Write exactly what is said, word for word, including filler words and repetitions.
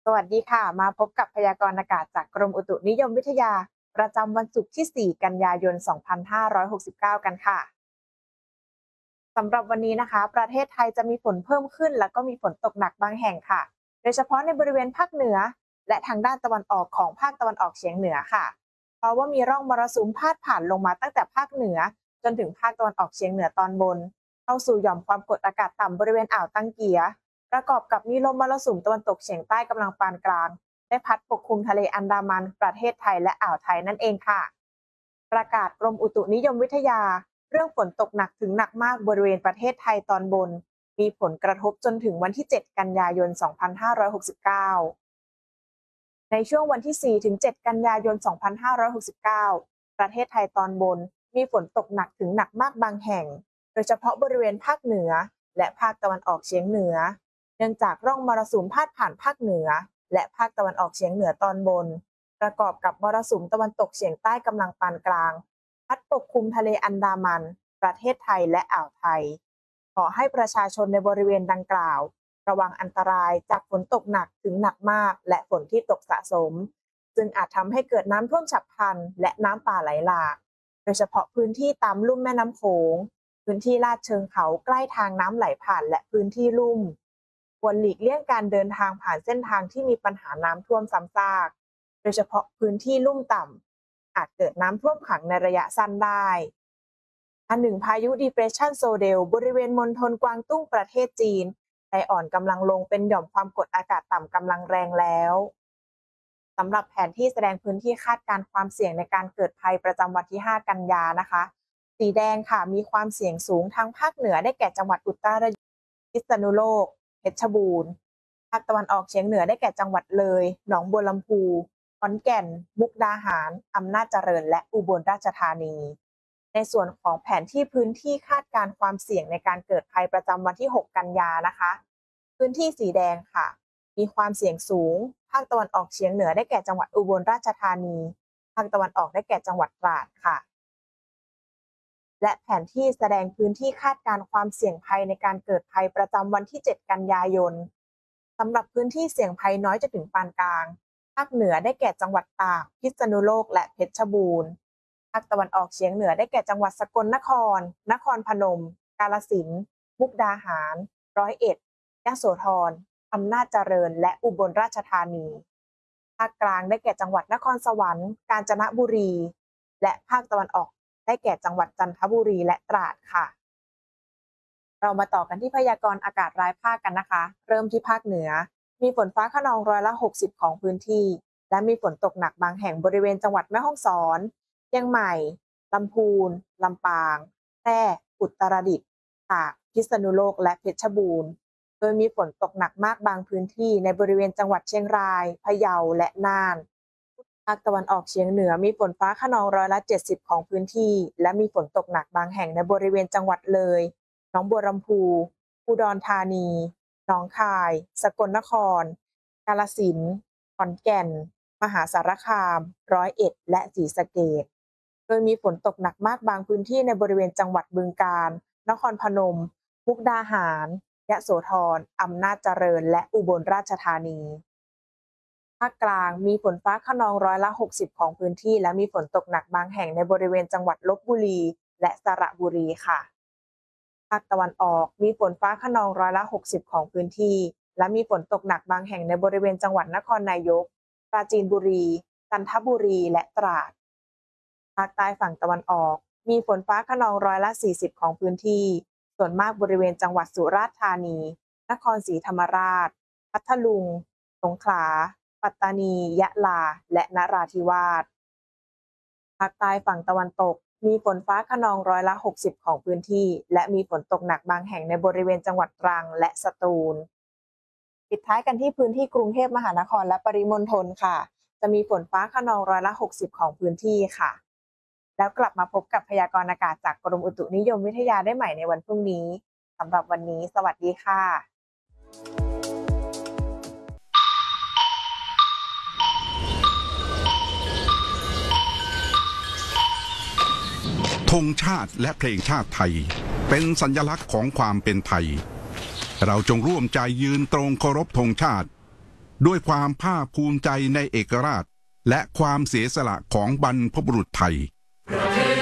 สวัสดีค่ะมาพบกับพยากรณ์อากาศจากกรมอุตุนิยมวิทยาประจำวันศุกร์ที่ สี่ กันยายน สองพันห้าร้อยหกสิบเก้า กันค่ะสำหรับวันนี้นะคะประเทศไทยจะมีฝนเพิ่มขึ้นแล้วก็มีฝนตกหนักบางแห่งค่ะโดยเฉพาะในบริเวณภาคเหนือและทางด้านตะวันออกของภาคตะวันออกเฉียงเหนือค่ะเพราะว่ามีร่องมรสุมพาดผ่านลงมาตั้งแต่ภาคเหนือจนถึงภาคตะวันออกเฉียงเหนือตอนบนเข้าสู่หย่อมความกดอากาศต่ำบริเวณอ่าวตังเกียประกอบกับมีลมมรสุมตะวันตกเฉียงใต้กำลังปานกลางได้พัดปกคลุมทะเลอันดามันประเทศไทยและอ่าวไทยนั่นเองค่ะประกาศกรมอุตุนิยมวิทยาเรื่องฝนตกหนักถึงหนักมากบริเวณประเทศไทยตอนบนมีผลกระทบจนถึงวันที่ เจ็ด กันยายน สองพันห้าร้อยหกสิบเก้า ในช่วงวันที่ สี่ ถึง เจ็ด กันยายน สองพันห้าร้อยหกสิบเก้า ประเทศไทยตอนบนมีฝนตกหนักถึงหนักมากบางแห่งโดยเฉพาะบริเวณภาคเหนือและภาคตะวันออกเฉียงเหนือเนื่องจากร่องมรสุมพาดผ่านภาคเหนือและภาคตะวันออกเฉียงเหนือตอนบนประกอบกับมรสุมตะวันตกเฉียงใต้กำลังปานกลางพัดปกคลุมทะเลอันดามันประเทศไทยและอ่าวไทยขอให้ประชาชนในบริเวณดังกล่าวระวังอันตรายจากฝนตกหนักถึงหนักมากและฝนที่ตกสะสมซึ่งอาจทำให้เกิดน้ำท่วมฉับพลันและน้ำป่าไหลหลากโดยเฉพาะพื้นที่ตามลุ่มแม่น้ำโขงพื้นที่ลาดเชิงเขาใกล้ทางน้ำไหลผ่านและพื้นที่ลุ่มควรหลีกเลี่ยงการเดินทางผ่านเส้นทางที่มีปัญหาน้ำท่วมซ้ำซากโดยเฉพาะพื้นที่ลุ่มต่ำอาจเกิดน้ำท่วมขังในระยะสั้นได้อันหนึ่งพายุ Depression Sodel บริเวณมณฑลกวางตุ้งประเทศจีนได้อ่อนกำลังลงเป็นหย่อมความกดอากาศต่ำกำลังแรงแล้วสำหรับแผนที่แสดงพื้นที่คาดการณ์ความเสี่ยงในการเกิดภัยประจำวันที่ ห้า กันยานะคะสีแดงค่ะมีความเสี่ยงสูงทางภาคเหนือได้แก่จังหวัดอุตรดิตถ์พิษณุโลกเพชรบูรณ์ภาคตะวันออกเฉียงเหนือได้แก่จังหวัดเลยหนองบัวลำพูขอนแก่นมุกดาหารอำนาจเจริญและอุบลราชธานีในส่วนของแผนที่พื้นที่คาดการณ์ความเสี่ยงในการเกิดภัยประจำวันที่ หก กันยานะคะพื้นที่สีแดงค่ะมีความเสี่ยงสูงภาคตะวันออกเฉียงเหนือได้แก่จังหวัดอุบลราชธานีภาคตะวันออกได้แก่จังหวัดตราดค่ะและแผนที่แสดงพื้นที่คาดการณ์ความเสี่ยงภัยในการเกิดภัยประจำวันที่ เจ็ด กันยายนสำหรับพื้นที่เสี่ยงภัยน้อยจนถึงปานกลางภาคเหนือได้แก่จังหวัดตากพิษณุโลกและเพชรบูรณ์ภาคตะวันออกเฉียงเหนือได้แก่จังหวัดสกลนครนครพนมกาฬสินธุ์มุกดาหารร้อยเอ็ดยโสธรอำนาจเจริญและอุบลราชธานีภาคกลางได้แก่จังหวัดนครสวรรค์กาญจนบุรีและภาคตะวันออกได้แก่จังหวัดจันทบุรีและตราดค่ะเรามาต่อกันที่พยากรณ์อากาศรายภาคกันนะคะเริ่มที่ภาคเหนือมีฝนฟ้าคะนองร้อยละหกสิบของพื้นที่และมีฝนตกหนักบางแห่งบริเวณจังหวัดแม่ฮ่องสอนเชียงใหม่ลำพูนลำปางแพร่อุตรดิตถ์ตากพิษณุโลกและเพชรบูรณ์โดยมีฝนตกหนักมากบางพื้นที่ในบริเวณจังหวัดเชียงรายพะเยาและน่านภาคตะวันออกเฉียงเหนือมีฝนฟ้าคะนองร้อยละเจ็ดสิบของพื้นที่และมีฝนตกหนักบางแห่งในบริเวณจังหวัดเลยหนองบัวลำพูอุดรธานีหนองคายสกลนครกาฬสินธุ์ขอนแก่นมหาสารคามร้อยเอ็ดและศรีสะเกษโดยมีฝนตกหนักมากบางพื้นที่ในบริเวณจังหวัดบึงกาฬนครพนมมุกดาหารยโสธรอำนาจเจริญและอุบลราชธานีภาคกลางมีฝนฟ้าคะนองร้อยละหกสิบของพื้นที่และมีฝนตกหนักบางแห่งในบริเวณจังหวัดลพบุรีและสระบุรีค่ะภาคตะวันออกมีฝนฟ้าคะนองร้อยละหกสิบของพื้นที่และมีฝนตกหนักบางแห่งในบริเวณจังหวัดนครนายกปราจีนบุรีจันทบุรีและตราดภาคใต้ฝั่งตะวันออกมีฝนฟ้าคะนองร้อยละสี่สิบของพื้นที่ส่วนมากบริเวณจังหวัดสุราษฎร์ธานีนครศรีธรรมราชพัทลุงสงขลาปัตตานียะลาและนราธิวาสภาคใต้ฝั่งตะวันตกมีฝนฟ้าคะนองร้อยละหกสิบของพื้นที่และมีฝนตกหนักบางแห่งในบริเวณจังหวัดตรังและสตูลปิดท้ายกันที่พื้นที่กรุงเทพมหานครและปริมณฑลค่ะจะมีฝนฟ้าคะนองร้อยละหกสิบของพื้นที่ค่ะแล้วกลับมาพบกับพยากรณ์อากาศจากกรมอุตุนิยมวิทยาได้ใหม่ในวันพรุ่งนี้สำหรับวันนี้สวัสดีค่ะธงชาติและเพลงชาติไทยเป็นสัญลักษณ์ของความเป็นไทยเราจงร่วมใจยืนตรงเคารพธงชาติด้วยความภาคภูมิใจในเอกราชและความเสียสละของบรรพบุรุษไทย